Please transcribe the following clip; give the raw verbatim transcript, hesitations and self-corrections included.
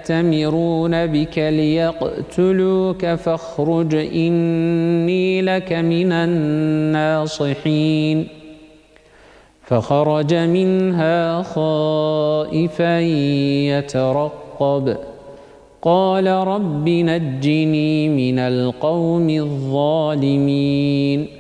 يأتمرون بك ليقتلوك فاخرج إني لك من الناصحين فخرج منها خائفا يترقب قال رب نجني من القوم الظالمين